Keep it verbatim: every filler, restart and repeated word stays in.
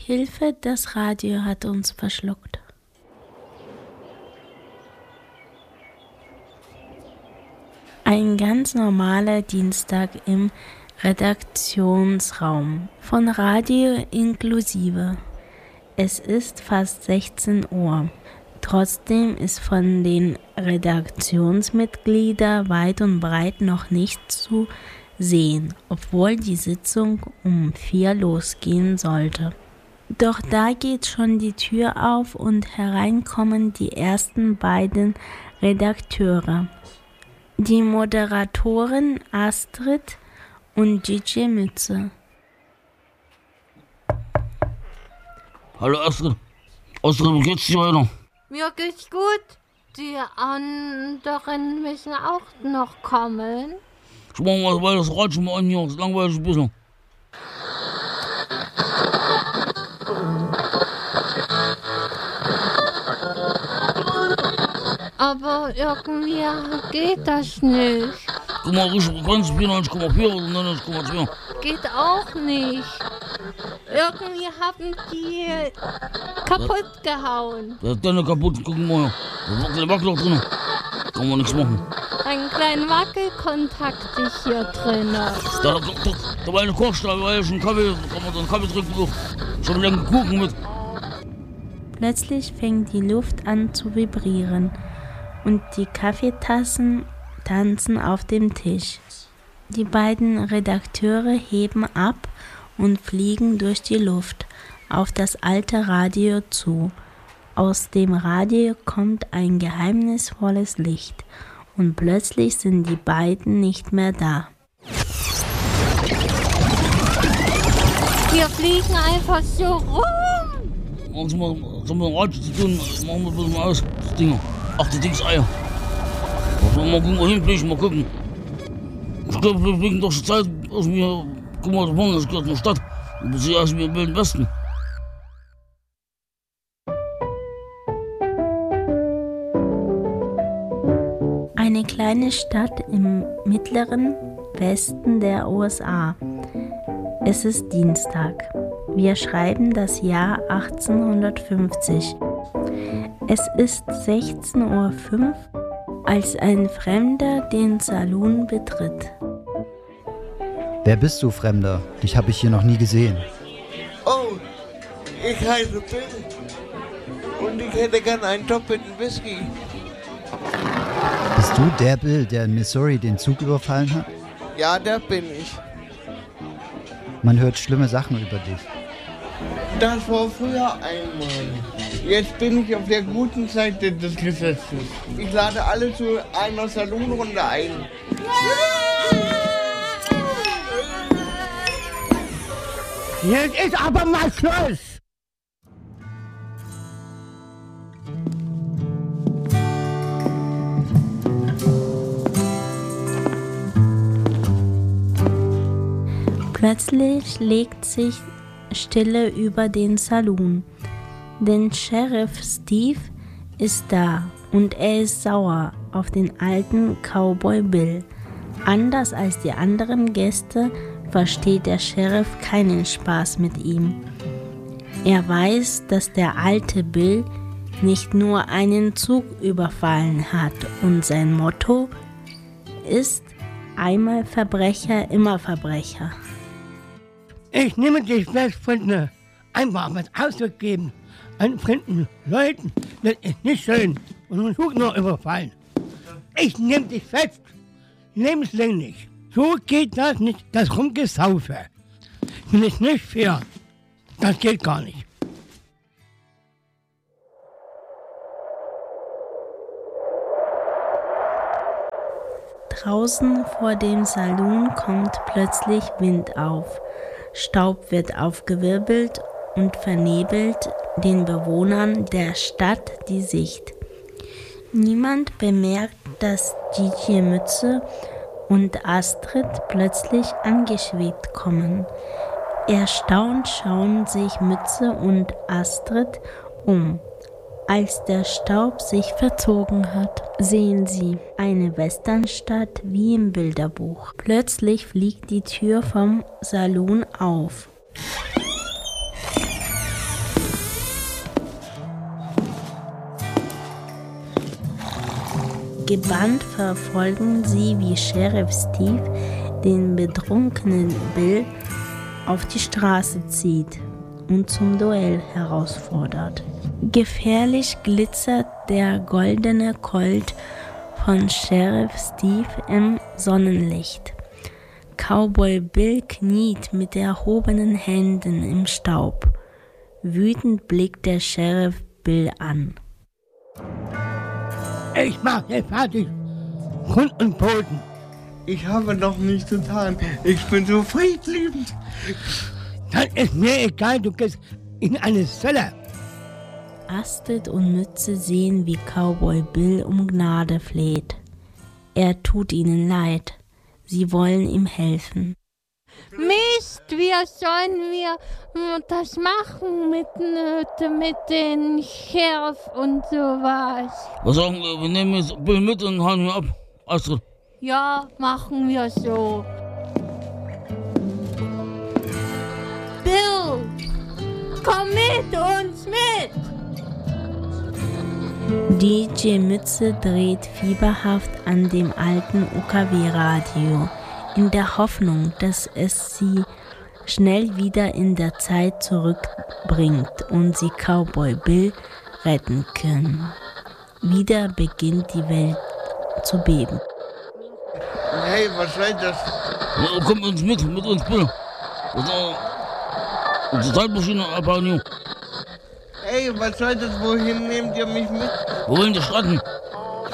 Hilfe, das Radio hat uns verschluckt. Ein ganz normaler Dienstag im Redaktionsraum von Radio inklusive. Es ist fast sechzehn Uhr. Trotzdem ist von den Redaktionsmitgliedern weit und breit noch nichts zu sehen, obwohl die Sitzung um vier losgehen sollte. Doch da geht schon die Tür auf und herein kommen die ersten beiden Redakteure. Die Moderatorin Astrid und D J Mütze. Hallo Astrid. Astrid, wie geht's dir weiter? Mir geht's gut. Die anderen müssen auch noch kommen. Ich mach mal weiter das Radio mal an hier, das ist langweilig ein bisschen. Aber irgendwie geht das nicht. Guck mal, richtig bekannt, vierundneunzig Komma vier oder neunundneunzig Komma zwei. Geht auch nicht. Irgendwie haben die kaputt gehauen. Der hat deine kaputt, guck mal her. Da wackelt der Wackel auch drin. Kann man nichts machen. Einen kleinen Wackelkontakt ist hier drin. Da, da, da, da war eine Kochstelle, da war ja schon Kaffee, da kann man so einen Kaffee trinken. Schon einen Kuchen mit. Plötzlich fängt die Luft an zu vibrieren und die Kaffeetassen tanzen auf dem Tisch. Die beiden Redakteure heben ab und fliegen durch die Luft auf das alte Radio zu. Aus dem Radio kommt ein geheimnisvolles Licht und plötzlich sind die beiden nicht mehr da. Wir fliegen einfach so rum. Was haben wir mit dem Radio zu tun? Machen wir ein bisschen mal aus, das Ding. Ach, die Dings Eier. Mal gucken, wohin fliegen, mal gucken. Ich glaube, wir fliegen doch schon Zeit aus mir. Guck mal, da vorne, das gehört in der Stadt. Das sieht aus wie im Wilden Westen. Eine kleine Stadt im mittleren Westen der U S A. Es ist Dienstag. Wir schreiben das Jahr achtzehnhundertfünfzig. Es ist sechzehn Uhr fünf, als ein Fremder den Saloon betritt. Wer bist du, Fremder? Dich habe ich hier noch nie gesehen. Oh, ich heiße Bill und ich hätte gern einen doppelten Whisky. Bist du der Bill, der in Missouri den Zug überfallen hat? Ja, der bin ich. Man hört schlimme Sachen über dich. Das war früher einmal. Jetzt bin ich auf der guten Seite des Gesetzes. Ich lade alle zu einer Salonrunde ein. Jetzt ist aber mal Schluss! Plötzlich legt sich Stille über den Saloon, denn Sheriff Steve ist da und er ist sauer auf den alten Cowboy Bill. Anders als die anderen Gäste versteht der Sheriff keinen Spaß mit ihm. Er weiß, dass der alte Bill nicht nur einen Zug überfallen hat und sein Motto ist: einmal Verbrecher, immer Verbrecher. Ich nehme dich fest, Freunde. Einfach was auszugeben an fremden Leuten, das ist nicht schön. Und einen Zug noch überfallen. Ich nehme dich fest. Lebenslänglich. So geht das nicht, das Rumgesaufe. Das ist nicht fair. Das geht gar nicht. Draußen vor dem Saloon kommt plötzlich Wind auf. Staub wird aufgewirbelt und vernebelt den Bewohnern der Stadt die Sicht. Niemand bemerkt, dass D J Mütze und Astrid plötzlich angeschwebt kommen. Erstaunt schauen sich Mütze und Astrid um. Als der Staub sich verzogen hat, sehen sie eine Westernstadt wie im Bilderbuch. Plötzlich fliegt die Tür vom Saloon auf. Gebannt verfolgen sie, wie Sheriff Steve den betrunkenen Bill auf die Straße zieht und zum Duell herausfordert. Gefährlich glitzert der goldene Colt von Sheriff Steve im Sonnenlicht. Cowboy Bill kniet mit erhobenen Händen im Staub. Wütend blickt der Sheriff Bill an. Ich mach dir fertig. Grund und Boden. Ich habe doch nichts getan. Ich bin so friedliebend. Dann ist mir egal, du gehst in eine Zelle. Astrid und Mütze sehen, wie Cowboy Bill um Gnade fleht. Er tut ihnen leid. Sie wollen ihm helfen. Mist, wie sollen wir das machen mit, mit den Sheriff und sowas? Was sagen wir? Wir nehmen jetzt Bill mit und hauen ihn ab. Astrid. Ja, machen wir so. Bill, komm mit uns mit! D J Mütze dreht fieberhaft an dem alten U K W-Radio, in der Hoffnung, dass es sie schnell wieder in der Zeit zurückbringt und sie Cowboy Bill retten können. Wieder beginnt die Welt zu beben. Hey, was soll das? Ja, komm uns mit, mit uns, Bill. Unsere Zeitmaschine abhauen, Junge. Hey, was soll das? Wohin nehmt ihr mich mit? Wir wollen dich retten.